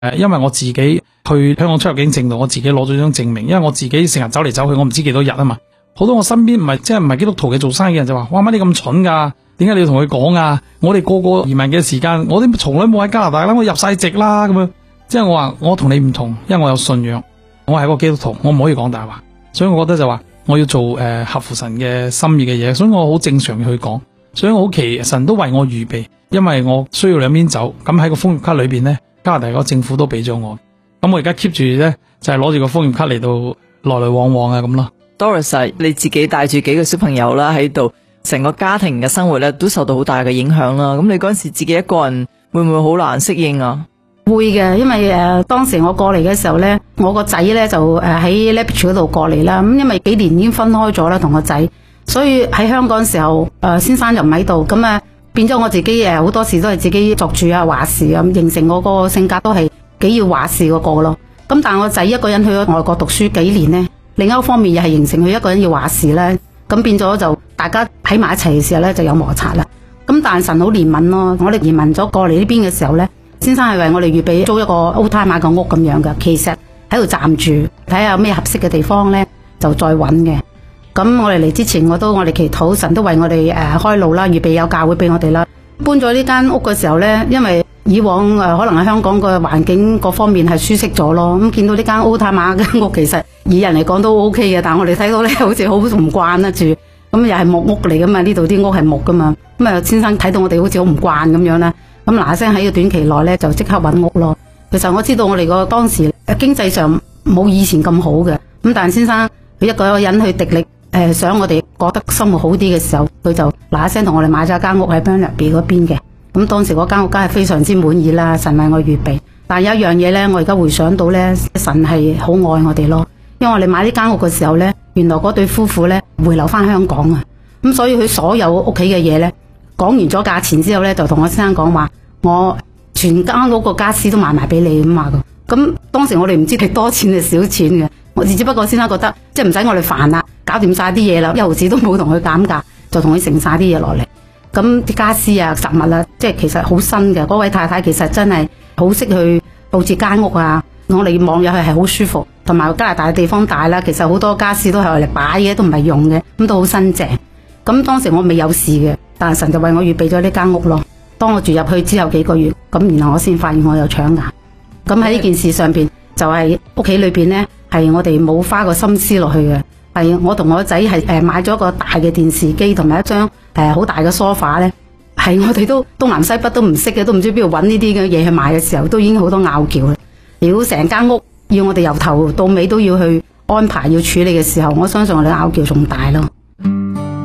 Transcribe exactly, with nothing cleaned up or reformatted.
誒，因為我自己去香港出入境證度，我自己攞咗張證明，因為我自己成日走嚟走去，我唔知幾多日啊嘛。好多我身邊唔係即係唔係基督徒嘅做生意人就話：哇，乜你咁蠢噶？點解你要同佢講啊？我哋個個移民嘅時間，我哋從來冇喺加拿大啦，我入晒籍啦咁樣。即係我話我同你唔同，因為我有信仰，我係個基督徒，我唔可以講大話。所以我覺得就話我要做誒、呃、合乎神嘅心意嘅嘢，所以我好正常嘅去講。所以我好奇神都為我預備，因為我需要兩邊走。咁喺個楓葉卡裏邊呢，加拿大個政府都俾咗我。咁我而家 keep 住咧就係攞住個楓葉卡嚟到來來往往啊咁咯。 Doris， 你自己帶住幾個小朋友啦喺度，成個家庭嘅生活咧都受到好大嘅影響啦。咁你嗰陣時自己一個人會唔會好難適應啊？ 會嘅，因為誒、呃、當時我過嚟嘅時候咧，我個仔咧就誒喺 Lethbridge 嗰度過嚟啦。咁因為幾年已經分開咗啦，同個仔，所以喺香港時候誒、呃、先生就唔喺度，咁啊變咗我自己誒好多時都係自己作主啊話事咁，形成我個性格都係幾要話事嗰個咯。咁但係我仔一個人去咗外國讀書幾年咧。另一方面又係形成佢一個人要話事咧，咁變咗就大家喺埋一齊嘅時候咧就有摩擦啦。咁但係神好憐憫咯，我哋移民咗過嚟呢邊嘅時候咧，先生係為我哋預備租一個 old timer 嘅屋咁樣嘅，其實喺度暫住，睇下有咩合適嘅地方咧就再揾嘅。咁我哋嚟之前我都我哋祈禱神都為我哋誒、呃、開路啦，預備有教會俾我哋啦。搬咗呢間屋嘅時候咧，因為以往誒、呃、可能喺香港個環境各方面係舒適咗咯，咁見到呢間 old timer 嘅屋其實以人嚟講都 OK 嘅，但係我哋睇到咧好似好唔慣得住，咁又係木屋嚟噶嘛，呢度啲屋係木噶嘛，咁啊先生睇到我哋好似好唔慣咁樣啦，咁嗱嗱聲喺個短期內咧就即刻揾屋咯。其實我知道我哋個當時經濟上冇以前咁好嘅，咁但係先生佢一個人去滴力誒、呃、想我哋過得生活好啲嘅時候，佢就嗱嗱聲同我哋買咗一間屋喺 Burnaby 嗰邊嘅。咁當時嗰間屋梗係非常之滿意啦，神為我預備。但係有一樣嘢咧，我而家回想到咧，神係好愛我哋咯。因為我哋買呢間屋嘅時候咧，原來嗰對夫婦咧回流翻香港啊，咁所以佢所有屋企嘅嘢咧，講完咗價錢之後咧，就同我先生講話，我全間屋個家私都賣埋俾你咁話噶。咁當時我哋唔知係多錢定少錢嘅，我只不過先生覺得即係唔使我哋煩啦，搞掂晒啲嘢啦，一毫子都冇同佢減價，就同佢剩晒啲嘢落嚟。咁啲家私啊、雜物啊，即係其實好新嘅。嗰位太太其實真係好識去佈置間屋啊，我哋望入去係好舒服。同埋加拿大嘅地方大啦，其實好多家私都係嚟擺嘅，都唔係用嘅，咁都好新淨。咁當時我未有事嘅，但係神就為我預備咗呢間屋咯。當我住入去之後幾個月，咁然後我先發現我有腸癌。咁喺呢件事上邊，就係屋企裏邊呢，係我哋冇花個心思落去嘅。係我同我仔係誒買咗個大嘅電視機同埋一張誒好大嘅梳化咧，係我哋都東南西北都唔識嘅，都唔知邊度揾呢啲嘅嘢去買嘅時候，都已經好多拗撬啦。如果成間屋要我哋由頭到尾都要去安排要處理嘅時候，我相信我哋拗撬仲大咯。